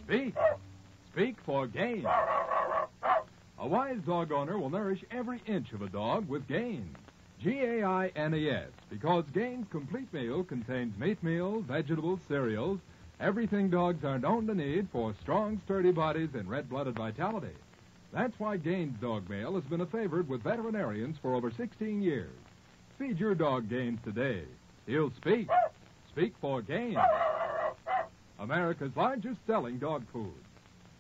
Speak. Speak for Gaines. A wise dog owner will nourish every inch of a dog with Gaines. Gaines, because Gaines' complete meal contains meat meal, vegetables, cereals, everything dogs are known to need for strong, sturdy bodies and red-blooded vitality. That's why Gaines Dog Meal has been a favorite with veterinarians for over 16 years. Feed your dog Gaines today. He'll speak. Speak for Gaines. America's largest selling dog food.